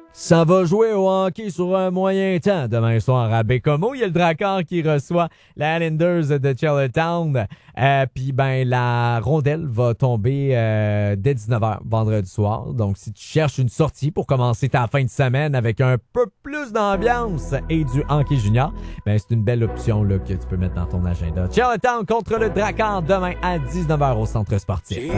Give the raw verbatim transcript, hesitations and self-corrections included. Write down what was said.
Ça va jouer au hockey sur un moyen temps demain soir à Bécomo. Il y a le Drakkar qui reçoit la Islanders de Charlottetown. Euh, Puis ben la rondelle va tomber euh, dès dix-neuf heures vendredi soir. Donc si tu cherches une sortie pour commencer ta fin de semaine avec un peu plus d'ambiance et du hockey junior, ben c'est une belle option là, que tu peux mettre dans ton agenda. Charlottetown contre le Drakkar demain à dix-neuf heures au centre sportif.